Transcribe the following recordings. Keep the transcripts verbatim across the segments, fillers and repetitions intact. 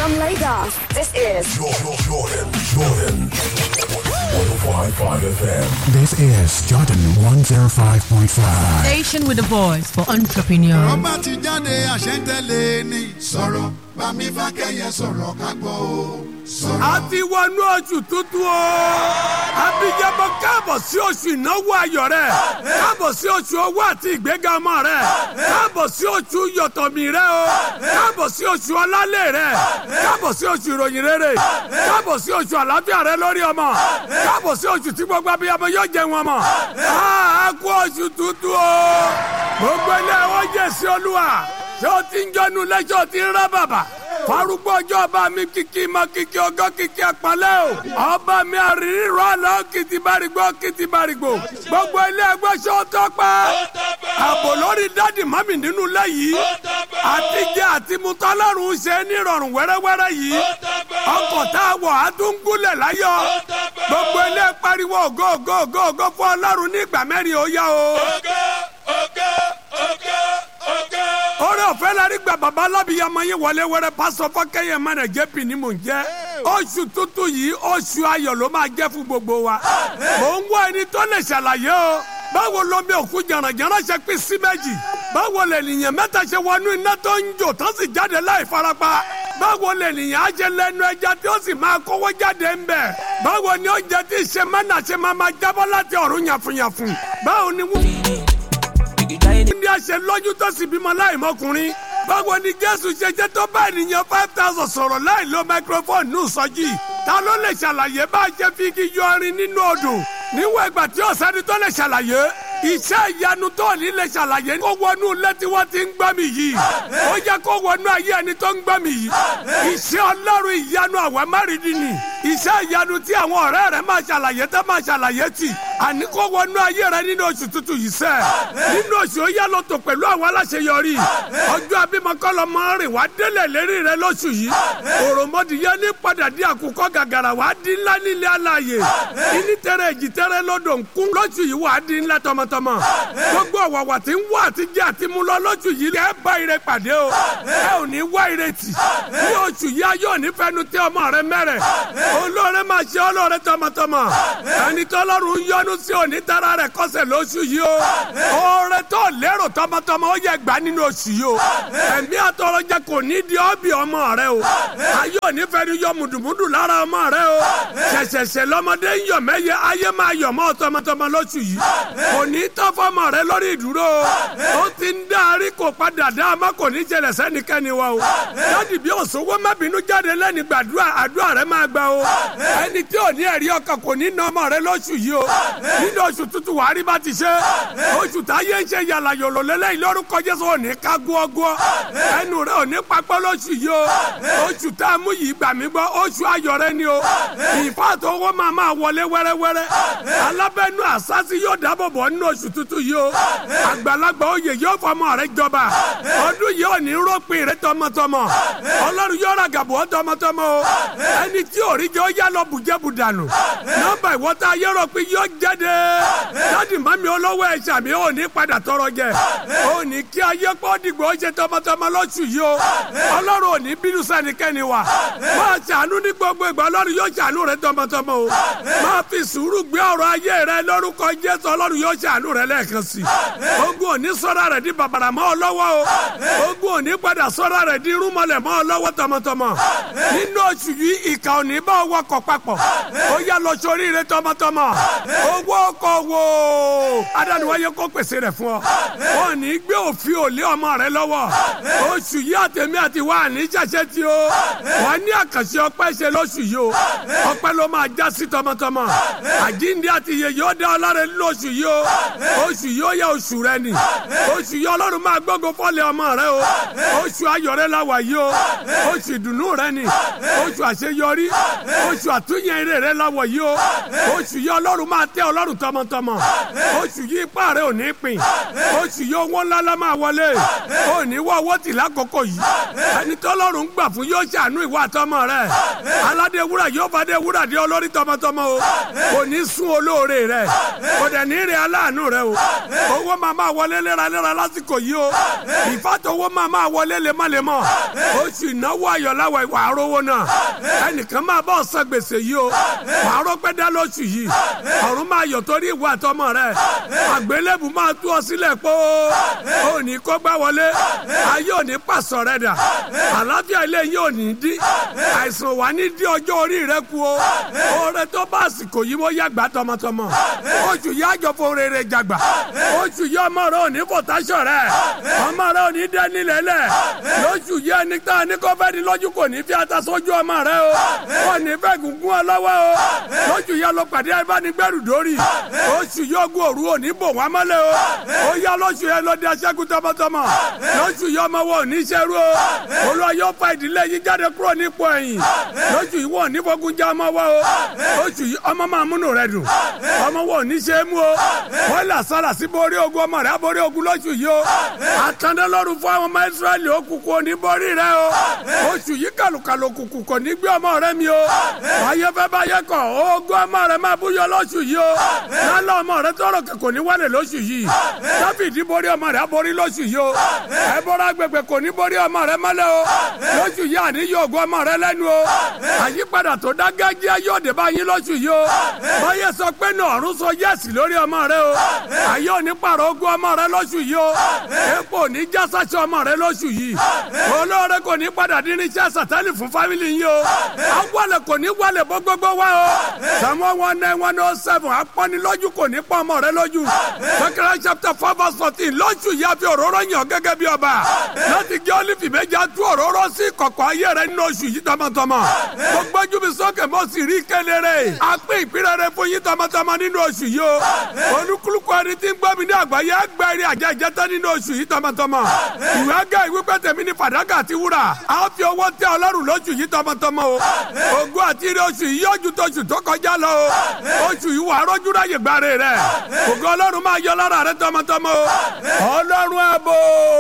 From Lagos, this is Jordan, Jordan, Jordan. one oh five point five F M. This is Jordan one oh five point five. Station with a voice for entrepreneurs. Ọba ti jáde àṣẹ́ntẹ́lẹ̀ ní sọ̀rọ̀ bá mi fà kẹ́yẹ sọ̀rọ̀ ká gbọ́ o. A ti wọnú oṣù tuntun o. Abijamọ káàbọ̀ sí oṣù ìnáwó ayọ̀ rẹ̀. Káàbọ̀ sí oṣù owó àti ìgbéga ọmọ rẹ̀. Káàbọ̀ sí oṣù yọ̀tọ̀mí rẹ̀ o. Káàbọ̀ sí oṣù ọlálẹ̀ rẹ̀. Káàbọ̀ sí oṣù ìròyìn rere. Káàbọ̀ sí oṣù àlàáfíà rẹ̀ lórí ọmọ. Káàbọ̀ sí oṣù tí gbogbo abiyamọ yóò jẹun ọmọ. A kú oṣù tuntun o. Gbogbo ilé ẹ̀wọ̀n jẹ́ sí Olúwa. Ṣé o ti ń jọnu lẹ́sọ̀ tí ń rá bàbà? Farúgbó ọjọ́ ọba mi kìkì mọ kìkì ọgọ́ kìkì àpálẹ́ o. Ọba mi àrírí rọ àlọ́ kìtì bàrìgbò kìtì bàrìgbò. Gbogbo ilé ẹgbẹ́ ṣọ́ tọ́pẹ́. Ààbò lórí dádì mọ́mì nínú ilé yìí. Àtijọ́ àti mutọ́lọ́run ṣe ní ìrọ̀rùn wẹ́rẹ́wẹ́rẹ́ yìí. Ọkọ̀ tá a wọ̀ á tún gúnlẹ̀ láyọ̀. Gbogbo ilé pariwo ògo ògo ògo ògo fún Ọlọ́run ní ìgbà mẹ́rin ó yá o. Ògo ògo ògo ògo. Orí ọ̀fẹ́ la rí gba bàbá alábìyamọ yín wọlé wẹ́rẹ́ pásọ fọ́kẹ́yẹ mẹ́rin jẹ́pì ni mò ń jẹ́. Oṣù tuntun yìí oṣù ayọ̀ ló máa jẹ́ fún gbogbo wa. Mò ń wá ẹni tó lè ṣàlàyé o. Báwo lomi òkú jàǹràjàǹrà ṣe pín sí méjì? Báwo lè nìyẹn mẹ́ta ṣe wọnú iná tó ń jò tó sì jáde láì farapa? Báwo lè nìyẹn á ṣe lẹ́nu ẹja tí ó sì máa kówó jáde ń bẹ̀? Báwo ni oúnjẹ tí ṣe mẹ́nà ṣe máa máa jábọ́ láti ọ̀run yàfùnyàfùn? Báwo ni wọ́n ní a ṣe lọ́jú tó sì bímọ láìmọkùnrin? Báwo ni Jésù ṣe jẹ́ tó bá ènìyàn five thousand sọ̀rọ̀ láì lo microphone nù sọ́jì? Ta ló lè ṣàlàyé bá a ṣe fi igi yọ irin nínú odò? Níwọ̀n ìgbà tí ọ̀sẹ́ni tó lè ṣàlàyé, iṣẹ́ ìyanu tó ní lè ṣàlàyé kó wọnú ilé tí wọ́n ti ń gbọ́ mi yìí. Ó yẹ kó wọnú ayé ẹni tó ń gbọ́ mi yìí. Iṣẹ́ Ọlọ́run ìyanu àwẹ̀ márìndín ni. Iṣẹ́ ìyanu tí àwọn ọ̀rẹ́ rẹ̀ máa ṣàlàyé tẹ́ máa ṣàlàyé tì. Àní kó wọnú ayé rẹ̀ nínú oṣù tuntun yìí sẹ́. Nínú oṣù ó yá lọ́tọ̀ pẹ̀lú àwọn aláṣeyọrí. Ọjọ́ abímọ kọ́ lọ máa rìn wá délẹ̀ lérí rẹ̀ lóṣù yìí. Òròmọdìyẹ ní padà di àkùkọ gàgàrà wá di ńlá nílé aláàyè. Ìní tẹrẹ èjì tẹrẹ lọ́dọ̀ nkún lóṣù yìí wá di ńlá tọmọtọmọ. Gbogbo ọ̀wàwà tí ń wá àti jẹ́ àti mú lọ lóṣù yìí ẹ bá ire pàdé o. Ẹ ò ní wá ire tì. Ní oṣù yìí ayé ò ní fẹnu tẹ ọmọ rẹ mẹ́rẹ̀. Olóore máa ṣe ọlọ́ọ̀rẹ́ tọmọtọmọ. Ẹni tọ́lọ́run yọ́nú sí òní tara rẹ̀ kọ́sẹ̀ lóṣù yìí o. Oore tó lérò tọmọtọmọ ó yẹ gbà nínú oṣù yìí o. Ẹ̀mí àtọrọjẹ kò ní di ọ́bì ọmọ rẹ o. Ayé ò ní fẹnu yọ mùdùmùdù lára ọmọ rẹ o. Ṣẹ̀ṣẹ̀ṣẹ̀ lọ́mọdé ń yọ̀ mẹ́yẹ ayé máa yọ̀ mọ́ tọmọtọmọ lóṣù yìí. Kò ní tọ́ fọmọ rẹ lórí ìdúró o. Ó ti ń dárí kò padà dá a má kò ní ṣẹlẹ̀ sẹ́nikẹ́ni wa o. Dádì bí òṣòwò má bínú jáde lẹ́ni gbàdúrà àdúrà rẹ máa gbà o. Ẹni tí ò ní ẹ̀rí ọkàn kò ní ná ọmọ rẹ lóṣù yìí o. Nínú oṣù tuntun wàá rí bá ti ṣe. Oṣù táyé ń ṣe yàrá yòlò lélẹ́yìn lórúkọ Jésù ò ní ká gúọ́gúọ́. Ẹnu rẹ ò ní papọ̀ lóṣù yìí o. Oṣù tá a mú yìí gbà mí gbọ́ oṣù ayọ̀ rẹ ni o. Ìfàtọ̀ owó máa máa wọlé wẹ́rẹ́wẹ́rẹ́. Alábẹ́nu àṣàṣì yóò dábò bọ̀ nínú oṣù tuntun yìí o. Àgbàlagbà oyè yóò fọmọ rẹ jọba. Ọdún yìí ò ní rọ́pin rẹ tọmọtọmọ. Ọlọ́run yóò ra gàbọ̀ tọmọtọmọ o. Ẹni tí ò rí jẹ́ ó yá lọ bùjẹ́bù dànù. Nọ́mbà ìwọ́ta ayé rọ̀pin yóò jáde. Dádì mami olówó ẹ̀ṣà mi ò ní padà tọrọ jẹ. Ò ní kí ayé pọ́ dìgbò ó ṣe tọmọtọmọ lóṣù yìí o. Ọlọ́run ò ní bínú sẹ́nikẹ́ni wa. Máa ṣàánú ní gbogbo ìgbà Ọlọ́run yóò ṣàánú rẹ tọmọtọmọ o. Máa fi sùúrù gbé ọ̀rọ̀ ayé rẹ lórúkọ Jésù Ọlọ́run yóò ṣàánú rẹ lẹ́ẹ̀kan sí. Ogun ò ní sọ́ra rẹ̀ di bàbàrà mọ́ ọ lọ́wọ́ o. Ogun ò ní padà sọ́ra rẹ̀ di rúmọlẹ̀ mọ́ ọ lọ́wọ́ tọmọtọmọ. Nínú oṣù yìí ìkà ò ní bá ọ wọkọ̀ papọ̀. Ó yá lọ sórí rẹ tọmọtọmọ. Owó ọkọ̀ wo. Adániwáyé kó pèsè rẹ̀ fún ọ. Wọ́n ní gbé òfin òlé ọmọ rẹ lọ́wọ́. Oṣù yìí àtẹ̀mí àti wà ní ṣàṣẹ tí o. Wọ́n ní àkànṣe ọpẹ́ ṣe lóṣù yìí o. Ọpẹ́ ló máa já sí tọmọtọmọ. Àjíǹde àti iye yóò dá ọlọ́rẹ̀ lóṣù yìí o. Oṣù yìí ó yẹ oṣù rẹ ni. Oṣù yìí Ọlọ́run máa gbógo fọ́lẹ̀ ọmọ rẹ o. Oṣù ayọ̀ rẹ la wà yìí o. Oṣù ìdùnnú rẹ ni. Oṣù àṣeyọrí. oṣù àtúnyẹ̀ eré rẹ lọ́wọ́ yìí o oṣù yìí ọlọ́run máa tẹ́ ọlọ́run tọmọtọmọ oṣù yìí ipá rẹ ò ní pín oṣù yìí owó ńlá la máa wọlé ò ní wọ owó tì lákòókò yìí ẹni tọ́lọ́run gbà fún yóò ṣàánú ìwà àtọmọ rẹ aládé wúrà yóò fàdé wúrà dé olórí tọmọtọmọ o kò ní sún olóore rẹ kò dẹ̀ ní rẹ aláàánú rẹ o owó máa máa wọlé léraléra lásìkò yìí o ìfàtọwọ́ máa máa wọlé lemọ́lemọ́ oṣù ìnáwó ayọ̀láwọ̀ ìwà àrówó náà ẹnìkan máa bọ́ ọ̀sán gbèsè yìí o wàá rọ́pẹ́ dá lóṣù yìí ọ̀run máa yọ̀ torí ìwà àtọmọ rẹ àgbélébù máa tú ọ sílẹ̀ pé ó ní kó gbá wọlé ayé ò ní pàṣọ rẹ dà àlàáfíà ilé yìí ò ní dí àìsàn wà ní dí ọjọ́ orí rẹ kú o oore tó bá àsìkò yìí mo yàgbá tọmọtọmọ oṣù yìí àjọpọ̀ rere jàgbà oṣù yìí ọmọ rẹ ò ní fòtáṣọ rẹ ọmọ rẹ ò ní dẹ́ nílẹ̀ lẹ̀ lóṣù yìí ẹni tá a ní kó fẹ́ di lójú kò ní fi ata sójú ọmọ rẹ o kò ní fẹ́ gungun ọ lọ́wọ́ o lóṣù yìí lọ pàdé ìbánigbẹ́rù dórí oṣù yìí ogun òru ò ní bò wọ́n mọ́lẹ̀ o ó yá lóṣù yìí lọ di aṣẹ́gun tọmọtọmọ lóṣù yìí ọmọ wọn ò ní ṣerú o Olúwa yóò fa ìdílé yìí jáde kúrò nípò ẹ̀yìn lóṣù yìí wọn ò ní fogun já ọmọ wa o oṣù yìí ọmọ máa múnú rẹ dùn ọmọ wọn ò ní ṣe é mú o wọ́n là sára sí borí ogun ọmọ rẹ aborí ogun lóṣù yìí o àtàndínlọ́rùn fún àwọn ọmọ Ísírẹ́lì òkùnkùn ò ní borí rẹ o oṣù yìí kàlùkàlù òkùnkùn kò ní gbé ọmọ rẹ mi o ayé fẹ́ bá yẹ kọ̀ ogun ọmọ rẹ máa búyọ lóṣù yìí o lálẹ́ ọmọ rẹ tọrọ kò ní wálé lóṣù yìí Dáfídì borí ọmọ rẹ aborí lóṣù yìí o ẹbọra agbègbè kò ní borí ọmọ rẹ mọ́lẹ̀ o lóṣù yìí àníyàn ògùn ọmọ rẹ lẹ́nu o àyípadà tó dágájíá yóò dé bá yín lóṣù yìí o báyé sọ pé ní ọ̀run sọ yẹ́sì lórí ọmọ rẹ o ayé òní pààrọ̀ ogun ọmọ rẹ lóṣù yìí o epo òní jásàṣẹ ọmọ rẹ lóṣù yìí olóore kò ní padà dín ní iṣẹ́ sàtánì fún fámìlì yín o awọ́lẹ̀ kò ní wálẹ̀ bọ́ gbogbo wa o Psalm one nine one oh seven apọ́nilójú kò ní pọ́ ọmọ rẹ lójú Zechariah chapter four verse fourteen lóṣù yìí a fi òróró yàn gẹ́gẹ́ bí ọba láti gé ọ́lífì méjì á tú òróró sí kọ̀kọ̀ ayé rẹ nínú oṣù yìí tọmọtọmọ gbogbo ojú mi sókè mo sì rí kéléré a pín ìpínlẹ̀ rẹ fún yín tọmọtọmọ nínú oṣù yìí o olúkúlùkù ẹni tí ń gbọ́ mi ní àgbáyé ẹgbẹ́ eré àjẹ ìjẹta nínú oṣù yìí tọmọtọmọ ìwé ẹgẹ́ ìwé pẹ́tẹ́ mi ní fàdákà àti wúrà a fi owó tẹ ọlọ́run lóṣù yìí tọmọtọmọ o ògùn àti ire oṣù yìí yóò ju tóṣù tó kọjá lọ o oṣù yìí wà rọ́jú ráyè gbáre rẹ ògùn ọlọ́run máa yọ lára rẹ tọmọtọmọ o ọlọ́run ààbò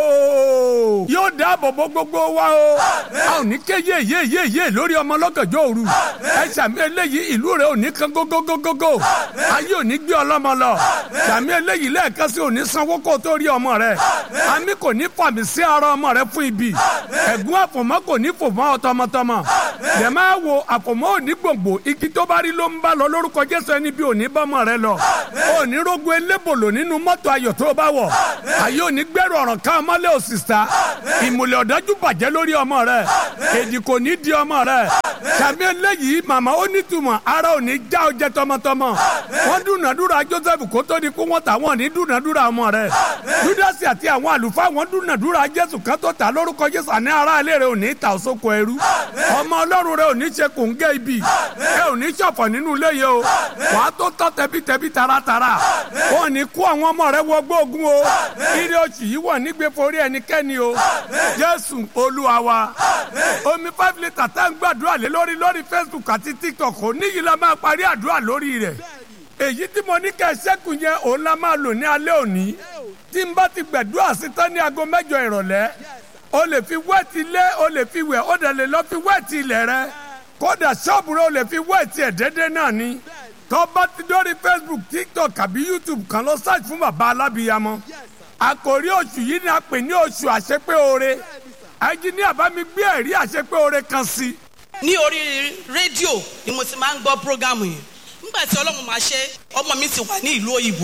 yóò dáàbò bo gbogbo wa o a ò ní ké yé yé yé yé lórí ọmọ lọ́gànjọ́ òru ẹ sàmì eléyìí ìlú rẹ ò ní kan gógógógógó ayé ò ní gbé ọlọ́mọ lọ sàmì eléyìí lẹ́ẹ̀kan sí ò ní sanwó kó tó rí ọmọ rẹ àmì kò ní fàmì sí ara ọmọ rẹ fún ibi ẹ̀gún àfọ̀mọ́ kò ní fò mọ́ ọ tọmọtọmọ lè máa wo àfọ̀mọ́ ò ní gbòǹgbò igi tó bá rí ló ń bá lọ lórúkọ Jésù ẹni bí ò ní bọ́mọ rẹ lọ ò ní rógun elébòlò nínú mọ́tò ayọ̀ tó bá wọ̀ ayé ò ní gbẹ́rù ọ̀ràn ká ọmọlẹ́ òsìsà ìmùlẹ̀ ọ̀dájú bàjẹ́ lórí ọmọ rẹ èdè kò ní di ọmọ rẹ sàmì eléyìí màmá ó nítumọ̀ ara ò ní já ọjẹ́ tọmọtọmọ wọ́n dúnàdúrà Joseph kó tó di kó wọ́n tà wọ́n ní dúnàdúrà ọmọ rẹ Júdásì àti àwọn àlùfáà wọ́n dúnàdúrà Jésù kan tó tà lórúkọ Jésù àní ara ilé rẹ ò ní ta òsókò ẹrú ọmọ Ọlọ́run rẹ ò ní ṣe kòńgẹ́ ibi ẹ ò ní ṣọ̀fọ̀ nínú ilé yẹ o wàá tó tọ́ tẹbítẹbí taratara wọn ní kó àwọn ọmọ rẹ wọ gbóògùn o ire oṣù yìí wọ̀ nígbè forí ẹnikẹ́ni o Jésù Olúwa wa omi five litre tá ń gbàdúrà lé lórí lórí Facebook àti TikTok ò níyì la máa parí àdúrà lórí rẹ̀ èyí tí mo ní kẹ́ ẹ ṣẹ́kù yẹn òun la máa lò ní alẹ́ òní tí n bá ti gbàdúrà sí tán ní aago mẹ́jọ ìrọ̀lẹ́ o lè fi wẹ́ẹ̀tì lé o lè fi wẹ̀ o dẹ̀ lè lọ fi wẹ́ẹ̀tì ilẹ̀ rẹ kódà ṣọ́ọ̀bù rẹ o lè fi wẹ́ẹ̀tì ẹ̀ déédéé náà ni tó bá ti dórí Facebook TikTok àbí YouTube kan lọ search fún bàbá alábìyamọ àkòrí oṣù yìí ni a pè ní oṣù àṣepé oore ẹnjiníà bá mi gbé ẹ̀rí àṣepé oore kan sí. ní orí rédíò ni mo ti máa ń gbọ́ prógámù yìí nígbà tí ọlọ́run máa ṣe ọmọ mi ti wà ní ìlú òyìnbó.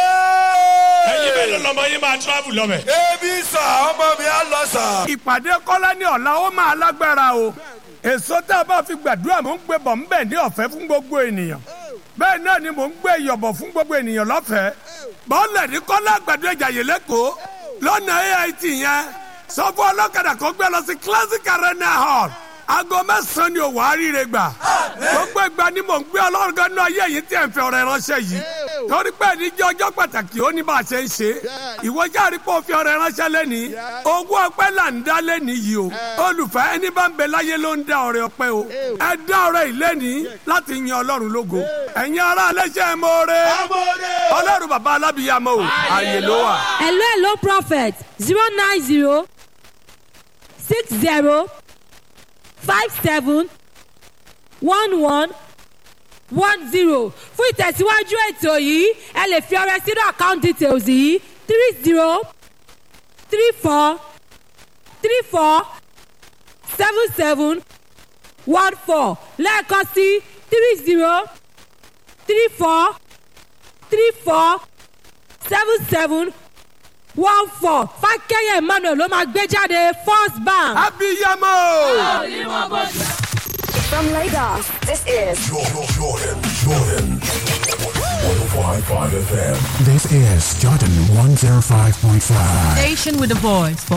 ẹ̀yin bẹ́ẹ̀ lọ́mọ yín máa travel lọ́mẹ̀. ebi sà ọmọ mi á lọ sà. ìpàdé kọ́lá ní ọ̀la ó máa lágbára o èso tá a bá fi gbàdúrà mò ń gbé bọ̀ ń bẹ̀ ní ọ̀fẹ́ fún gbogbo ènìyàn bẹ́ẹ̀ náà ni mò ń gbé ìyọ̀bọ̀ fún gbogbo ènìyàn lọ́fẹ̀ẹ́ bọ́ọ̀lẹ̀ ní kọ́lá àgbàdo Ìjàyè lẹ́kọ̀ọ́ lọ́nà A I T yẹn sọ fún ọlọ́kadà kó gbé lọ sí Classic Arena Hall aago mẹ́sàn-án ni òwò àríire gbà gbogbo ìgbà ni mò ń gbé ọlọ́run gan náà ayé yìí tí ẹ̀ ń fẹ́ ọ̀rẹ́ ránṣẹ́ yìí torí pé ní jẹ́ ọjọ́ pàtàkì ó ní bá a ṣe ń ṣe ìwọ jáde pé òfin ọ̀rẹ́ ránṣẹ́ lẹ́ni owó ọpẹ́ là ń dá lẹ́ni yìí o olùfẹ́ ẹni bá ń bẹ láyé ló ń dá ọrẹ ọpẹ́ o ẹ dá ọrẹ ìlẹ́ni láti yan ọlọ́run lógo ẹ̀yin ará alẹ́ṣẹ́ mọ́ọ́rẹ́ ọlọ́run bàbá alábìyamọ o ààyè ló wà. hello hello prophet zero nine zero six zero five seven one one one zero fún ìtẹ̀síwájú ètò yìí ẹ lè fi ọrẹ sínú account details yìí three zero three four three four seven seven one four lẹ́ẹ̀kan sí three zero three four three four seven seven one four fákẹ́yẹ̀ emmanuel ló máa gbé jáde first bank. abiyamọ. From Lagos, this is Jordan, Jordan, Jordan. one oh five point five F M. This is Jordan one oh five point five. Station with the voice for